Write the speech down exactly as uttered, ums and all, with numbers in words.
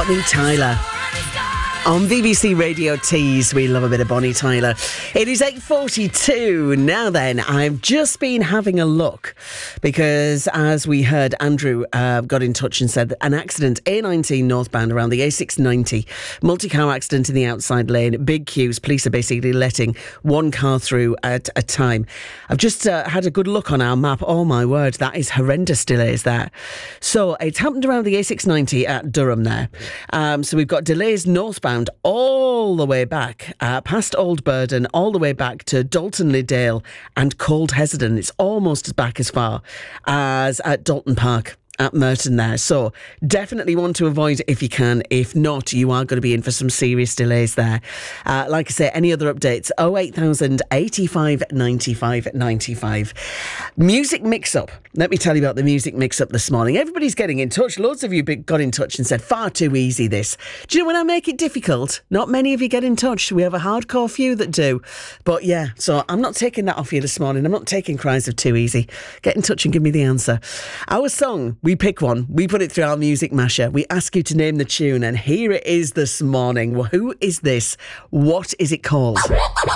Bonnie Tyler. On B B C Radio Tees, we love a bit of Bonnie Tyler. It is eight forty-two. Now then, I've just been having a look because, as we heard, Andrew uh, got in touch and said that an accident, A nineteen northbound around the A six ninety, multi-car accident in the outside lane, big queues. Police are basically letting one car through at a time. I've just uh, had a good look on our map. Oh my word, that is horrendous delays there. So it's happened around the A six ninety at Durham there. Um, so we've got delays northbound all the way back uh, past Old Burden, all the way back to Dalton Dale and Cold Hesdin. It's almost as back as far as at Dalton Park at Merton there. So definitely want to avoid it if you can. If not, you are going to be in for some serious delays there. Uh, like I say, any other updates? oh eight thousand eighty-five ninety-five ninety-five. Music mix-up. Let me tell you about the music mix-up this morning. Everybody's getting in touch. Loads of you got in touch and said, far too easy this. Do you know when I make it difficult? Not many of you get in touch. We have a hardcore few that do. But yeah, so I'm not taking that off you this morning. I'm not taking cries of too easy. Get in touch and give me the answer. Our song, we pick one. We put it through our music masher. We ask you to name the tune, and here it is this morning. Well, who is this? What is it called?